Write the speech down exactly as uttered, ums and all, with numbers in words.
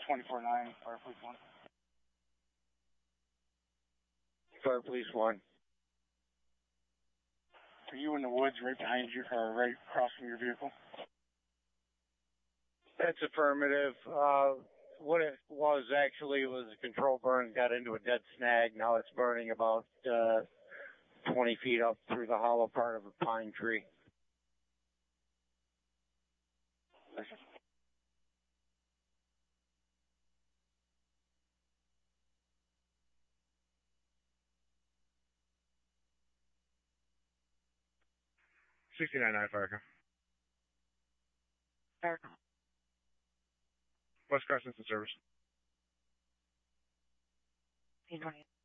twenty-four nine, Fire Police one. Fire Police one. Are you in the woods right behind you, or right across from your vehicle? That's affirmative. Uh, what it was actually was a control burn, got into a dead snag. Now it's burning about uh, twenty feet up through the hollow part of a pine tree. sixty-nine nine fire car. Fire car. West Crescent's in service. He's running.